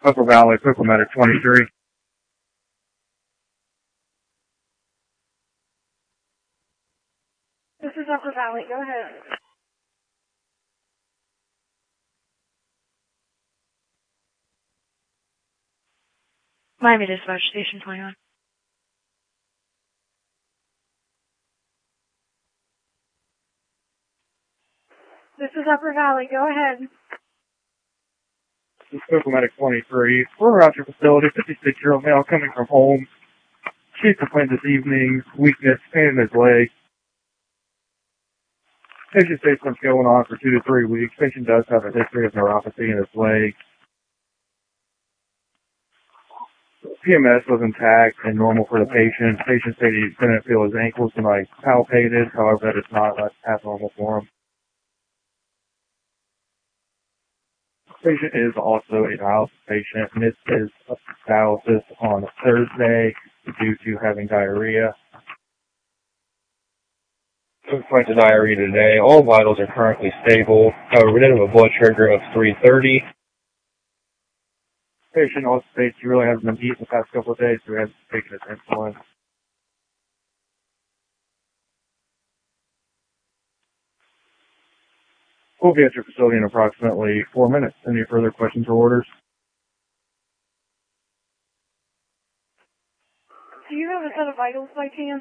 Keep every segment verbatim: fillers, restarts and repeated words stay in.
Upper Valley, Pickle Medic twenty-three. This is Upper Valley. Go ahead. Miami Dispatch Station twenty-one. This is Upper Valley. Go ahead. This is Pickle Medic twenty-three. We're around your facility, fifty-six-year-old male coming from home. Chief complained this evening, weakness, pain in his leg. Patient states what's going on for two to three weeks. Patient does have a history of neuropathy in his leg. P M S was intact and normal for the patient. Patient said he didn't feel his ankles when I palpated. However, that is not that's abnormal for him. Patient is also a dialysis patient. Missed his dialysis on Thursday due to having diarrhea. Went to diarrhea today. All vitals are currently stable. However, we did have a blood sugar of three thirty. Patient also states he really hasn't been eating the past couple of days, so he hasn't taken his insulin. We'll be at your facility in approximately four minutes. Any further questions or orders? Do you have a set of vitals by chance?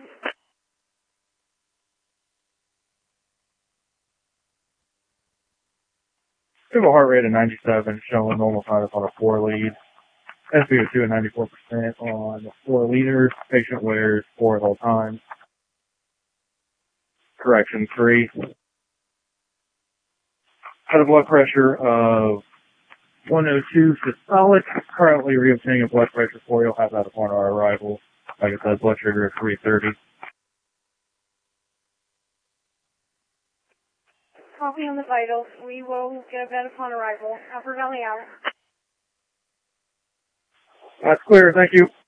Stable heart rate of ninety-seven, showing normal sinus on a four lead. S p O two at ninety-four percent on four liters. Patient wears four at all times. Correction three. Had a blood pressure of one oh two systolic. Currently reobtaining a blood pressure for you. You'll have that upon our arrival. Like I said, blood sugar of three thirty. Copy on the vitals. We will get a bed upon arrival. Upper Valley out. That's clear. Thank you.